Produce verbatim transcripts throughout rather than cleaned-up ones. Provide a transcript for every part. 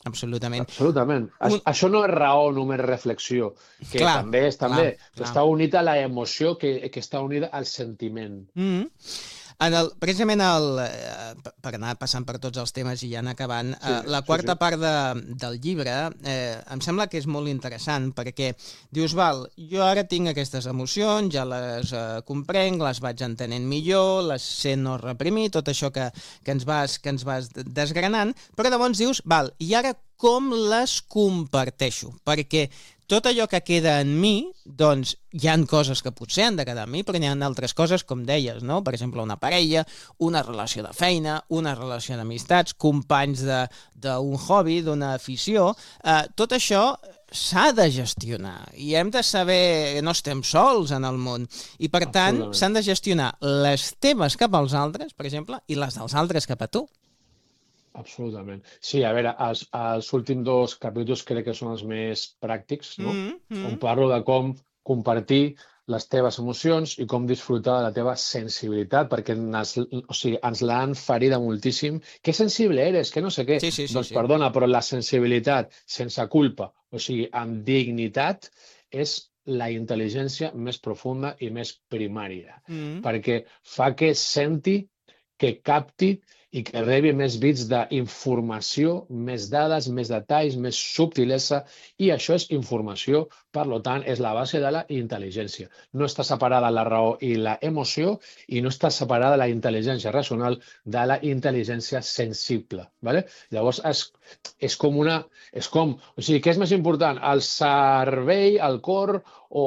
absolutament. Absolutament. Un... Això no és raó, només reflexió, que clar, també és també. Clar, clar. Està unida a l'emoció, que, que està unida al sentiment. Mm-hmm. En el, precisament el, per anar passant per tots els temes i ja anar acabant, sí, la quarta sí, sí. part de, del llibre eh, em sembla que és molt interessant perquè dius, val, jo ara tinc aquestes emocions, ja les eh, comprenc, les vaig entenent millor, les sent no reprimir, tot això que, que, ens vas, que ens vas desgranant, però llavors dius, val, i ara com les comparteixo? Perquè tot allò que queda en mi, doncs hi ha coses que potser han de quedar en mi, però hi ha altres coses, com deies, no? Per exemple, una parella, una relació de feina, una relació d'amistats, companys d'un hobby, d'una afició. Eh, tot això s'ha de gestionar i hem de saber, no estem sols en el món, i per tant s'han de gestionar les teves cap als altres, per exemple, i les dels altres cap a tu. Absolutament. Sí, a veure, els, els últims dos capítols crec que són els més pràctics, no? Mm-hmm. On parlo de com compartir les teves emocions i com disfrutar de la teva sensibilitat, perquè ens, o sigui, ens l'han ferida moltíssim. Que sensible eres, que no sé què. Sí, sí, sí, doncs sí. Perdona, però la sensibilitat sense culpa, o sigui, amb dignitat, és la intel·ligència més profunda i més primària. Mm-hmm. Perquè fa que senti, que capti i que rebi més bits d'informació, més dades, més detalls, més subtilesa, i això és informació, per tant, és la base de la intel·ligència. No està separada la raó i la emoció i no està separada la intel·ligència racional de la intel·ligència sensible. ¿Vale? Llavors, és, és com una... És com, o sigui, què és més important? El cervell, el cor o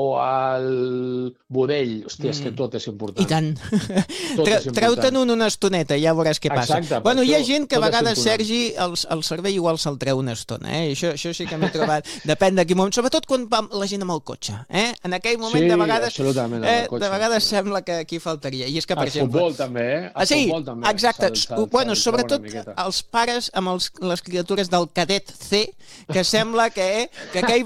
el budell? Hòstia, mm. és que tot és important. I tant. Treu-te'n un una estoneta, ja veuràs què passa. Exacte, bueno, hi ha gent que a vegades, Sergi, el, el cervell igual se'l treu una estona. Eh? Això, això sí que m'he trobat. Depèn de quin moment. Sobretot quan va la gent amb el cotxe. Eh? En aquell moment, sí, de vegades, absolutament, eh, de vegades sembla que aquí faltaria. I és que, per el exemple... futbol també, eh? El ah, sí, futbol també. exacte. Se'l, se'l, bueno, se'l sobretot els pares amb els, les criatures del cadet C, que sembla que... Eh, que aquell...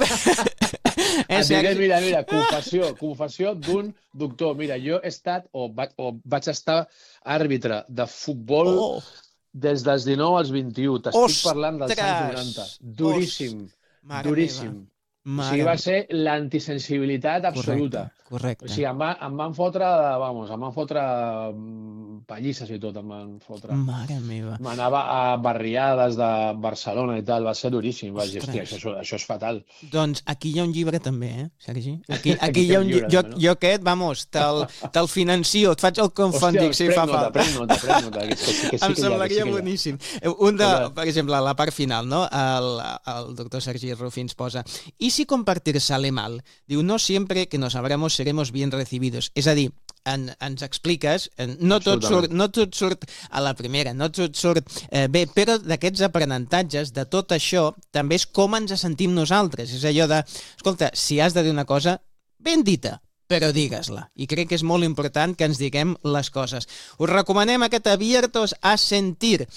eh, Sergi... Mira, mira, confessió, confessió d'un doctor. Mira, jo he estat, o vaig, o vaig estar àrbitre de futbol oh. des dels dinou als vint-i-u. T'estic parlant dels anys noranta. Duríssim, Ostres. duríssim. Mare o sigui, va ser l'antisensibilitat absoluta. Correcte, correcte. O sigui, em, va, em van fotre, vamos, em van fotre pallisses i tot, em van fotre. Mare meva. M'anava a barriades de Barcelona i tal, va ser duríssim. Va dir, hòstia, això, això és fatal. Doncs aquí hi ha un llibre també, eh, Sergi? Aquí, aquí, aquí hi ha un llibre. Jo, no? jo aquest, vamos, te'l te financio, et faig el crowdfunding, si fa falta. Prenc nota, prenc nota, que, que, que sí em que semblaria ja, que sí boníssim. Un de, per exemple, a la part final, no? el, el doctor Sergi Rufí ens posa i si compartir sale mal? Diu, no siempre que nos abramos seremos bien recibidos. És a dir, en, ens expliques, no tot, surt, no tot surt a la primera, no tot surt eh, bé, però d'aquests aprenentatges, de tot això, també és com ens sentim nosaltres. És allò de, escolta, si has de dir una cosa, ben dita, però digues-la. I crec que és molt important que ens diguem les coses. Us recomanem aquest Abiertos a Sentir.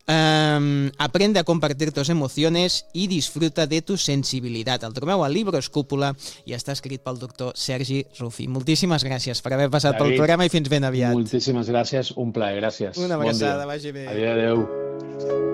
Um, aprende a compartir tus emociones y disfruta de tu sensibilidad. El trobeu a Libros Cúpula i està escrit pel doctor Sergi Rufí. Moltíssimes gràcies per haver passat David, pel programa i fins ben aviat. Moltíssimes gràcies, un plaer, gràcies. Una abraçada, bon vagi bé. Adéu, adéu.